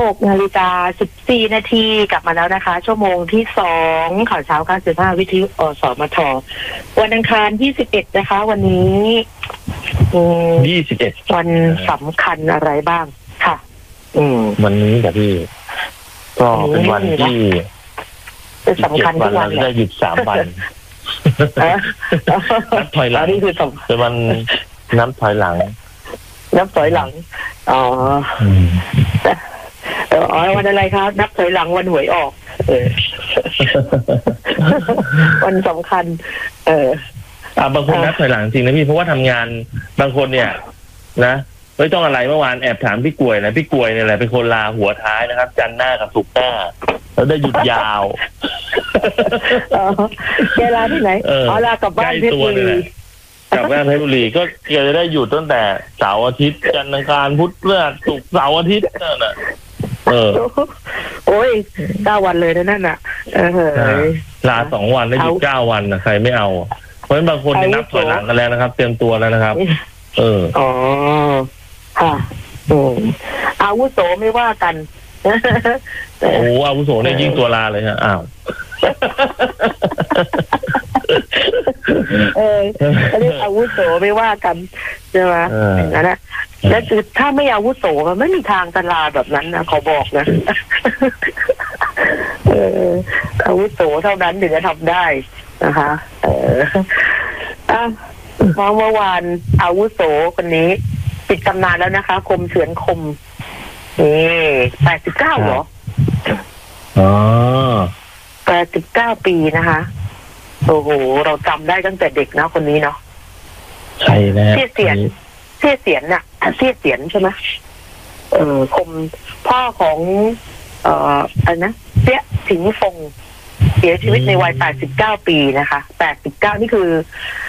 6:14 น.กลับมาแล้วนะคะชั่วโมงที่2ข่าวเช้า95วิทยุอสมทวันอังคารที่11นะคะวันนี้ 21 วันสำคัญอะไรบ้างค่ะวันนี้กับพี่ก็เป็นวันที่สำคัญทุกวันเราได้หยุด3 วันนับถอยหลังนี่คือเป็นวันนับถอยหลังอ๋อวันอะไรครับนับถอยหลังวันหวยออกวันสำคัญบางคนนับถอยหลังจริงนะพี่เพราะว่าทำงานบางคนเนี่ยนะไม่ต้องอะไรเมื่อวานแอบถามพี่กล้วยนะพี่กล้วยเนี่ยแหละเป็นคนลาหัวท้ายนะครับจันทร์หน้ากับศุกร์หน้าแล้วได้หยุดยาวแกลาที่ไหนลากลับบ้านเพชรบุรีกลับบ้านเพชรบุรีก็แกจะได้หยุดตั้งแต่เสาร์อาทิตย์จันทร์อังคารพุธพฤหัสศุกร์เสาร์อาทิตย์นั่นน่ะโอ้ย9 วันเลยนั่นน่ะลา2 วันได้หยุด9 วันนะใครไม่เอาเพราะฉะนั้นบางคนนับถอยหลังกันแล้วนะครับเตรียมตัวแล้วนะครับอ๋อค่ะอาวุโสไม่ว่ากันโอ้อาวุโสเนี่ยยิ่งตัวลาเลยฮะอ้าวเรียกอาวุโสไม่ว่ากันใช่ไหมนั่นแหละแล้วคือถ้าไม่อาวุโสมันไม่มีทางจะลาแบบนั้นนะขอบอกนะอาวุโสเท่านั้นถึงจะทำได้นะคะเมื่อวานอาวุโสคนนี้ปิดตำนานแล้วนะคะคมเฉือนคม89เหรอ89 ปีนะคะโอ้โหเราจำได้ตั้งแต่เด็กนะคนนี้เนาะใช่แล้วเสียเสียนน่ะเสียเสียนใช่ไหมคมพ่อของอะไรนะเสียสิงห์ฟงเสียชีวิตในวัย89 ปีนะคะ89นี่คือ